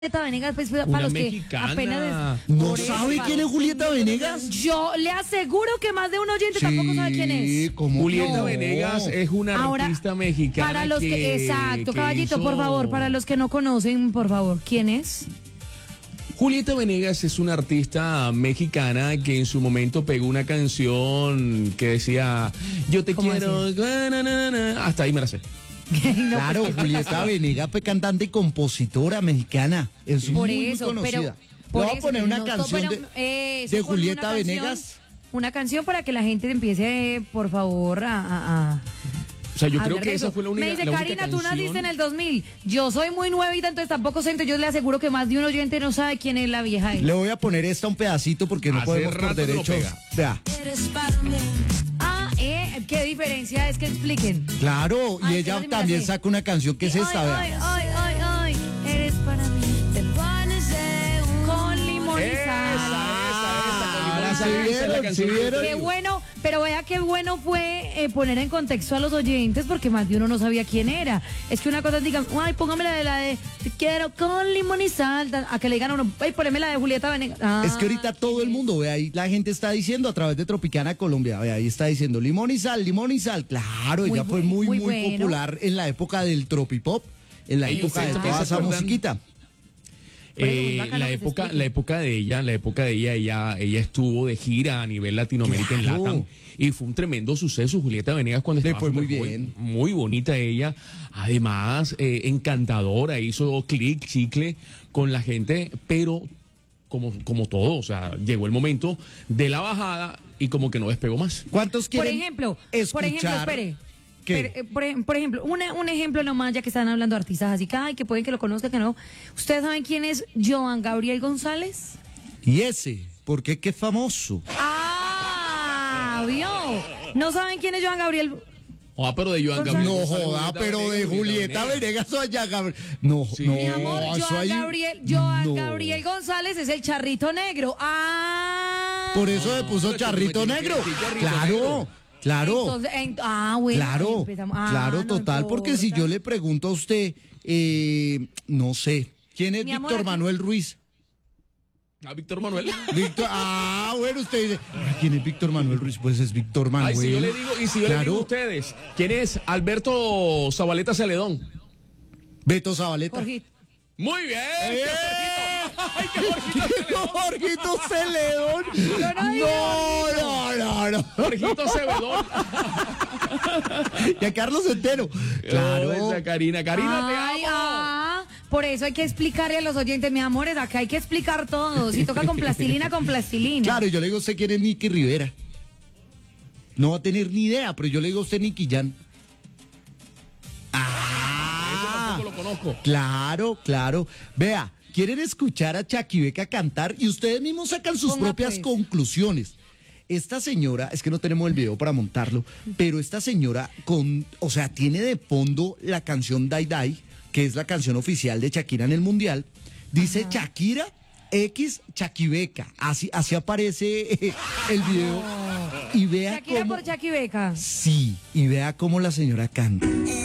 Julieta Venegas, pues, para Una los que mexicana. apenas... ¿No Por eso, sabe quién es Julieta Venegas? Yo le aseguro que más de un oyente tampoco sabe quién es. ¿cómo Julieta no? Venegas es una Ahora, artista mexicana para los que... Exacto, caballito, hizo- por favor, para los que no conocen, por favor, ¿quién es? Julieta Venegas es una artista mexicana que en su momento pegó una canción que decía yo te ¿Cómo quiero, na, na, na. Hasta ahí me la sé. No, Claro, pues, Julieta Venegas fue cantante y compositora mexicana. Es Por muy eso, conocida. pero... Le por voy a eso, poner una no, canción pero, eso, de ponme Julieta una canción, Venegas. Una canción para que la gente empiece, por favor, a O sea, yo creo hablar que de esa eso. fue la única Me dice, la única Karina, tú canción. naciste en el 2000. Yo soy muy nuevita, entonces tampoco sé. Entonces yo le aseguro que más de un oyente no sabe quién es la vieja. Le voy a poner esta un pedacito porque no Hace podemos por rato que lo derechos. pega. Vea. ¿Qué diferencia es que expliquen? Claro, y Ay, ella esa sí me la también sé. saca una canción que es esta, Ay, vea. ay, ay, ay, eres para mí. Te pones con limón y sal. Ah, Esa, ¿sí esa es la vieron? canción ¿Sí que vieron? te Qué digo. bueno, pero vea qué bueno fue poner en contexto a los oyentes porque más de uno no sabía quién era. Es que una cosa digan, ay, póngame la de te quiero con limón y sal, a que le digan a uno, ay, poneme la de Julieta Venegas. Ah, Es que ahorita todo el mundo, ve ahí, la gente está diciendo a través de Tropicana Colombia, ve ahí está diciendo limón y sal, limón y sal. Claro, Muy ella fue muy, muy muy bueno. popular en la época del tropipop, en la Ellos época de también toda se esa acuerdan. musiquita. Muy bacano La que se época, explique. la época de ella estuvo de gira a nivel Latinoamérica en Claro. LATAM y fue un tremendo suceso Julieta Venegas cuando Le estaba fue muy súper joven. bien. Muy bonita ella, además encantadora, hizo clic, chicle con la gente, pero como todo, o sea, llegó el momento de la bajada y como que no despegó más. ¿Cuántos Por quieren ejemplo, escuchar? espere. ¿Qué? Por ejemplo, un ejemplo nomás, ya que están hablando de artistas así que, ay, que pueden que lo conozcan, que no. ¿Ustedes saben quién es Joan Gabriel González? Y ese, porque qué famoso. ¡Ah! ¿Vio? ¿No saben quién es Joan Gabriel? Pero de Joan Gabriel. No González, joda, pero de Julieta Venegas. Venegas o allá Gabriel. No, Sí. no, Mi amor, eso Joan ahí- Gabriel no. González es el charrito negro. ¡Ah! Por eso se puso pero charrito tiene que negro. decir charrito Claro, negro. claro. Entonces, bueno. Claro, empezamos. claro, No total, porque si importa. yo le pregunto a usted, no sé, ¿quién es Mi amor, Víctor aquí- Manuel Ruiz? ¿A Víctor Manuel? Bueno, usted dice, ¿quién es Víctor Manuel Ruiz? Pues es Víctor Manuel. Ay, si yo le digo, y si yo le digo a ustedes, ¿quién es Alberto Zabaleta Celedón? Beto Zabaleta. Jorgito. Muy bien. ¡Eh! Ay, qué Jorgito. Jorgito Celedón. No. Jorgito Cebedón. Y a Carlos Entero. Claro. Esa Karina. Karina, Ay, te amo. por eso hay que explicarle a los oyentes, mis amores, acá hay que explicar todo. Si toca con plastilina, con plastilina. Claro, yo le digo a usted quién es Nicky Rivera. No va a tener ni idea, pero yo le digo a usted Nicky Jan. Ese tampoco lo conozco. Claro. Vea, quieren escuchar a Chaquibeca cantar y ustedes mismos sacan sus Ponga, propias pues. conclusiones. Esta señora, es que no tenemos el video para montarlo, pero esta señora tiene de fondo la canción Dai Dai, que es la canción oficial de Shakira en el Mundial. Dice Shakira X Chaquibeca. Así aparece el video. Y vea Shakira cómo. por Shakira Beca. Sí, y vea cómo la señora canta.